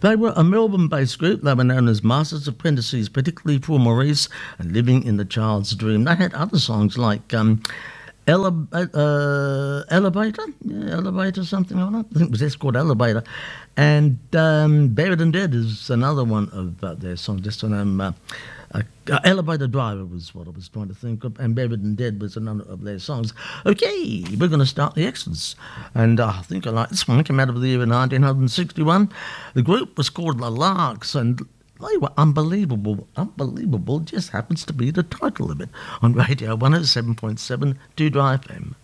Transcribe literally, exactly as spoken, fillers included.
They were a Melbourne-based group. They were known as Masters Apprentices, particularly for Maurice and Living in the Child's Dream. They had other songs like um, Ele- uh, Elevator, yeah, Elevator, something like that. I think it was just called Elevator. And um, Buried and Dead is another one of uh, their songs, just on um, uh, uh, uh, Elevator Driver was what I was trying to think of, and Buried and Dead was another of their songs. Okay, we're going to start the Exodus, and uh, I think I like this one. It came out of the year nineteen sixty-one. The group was called The Larks, and they were unbelievable. Unbelievable just happens to be the title of it on Radio one oh seven point seven Dewdrye F M.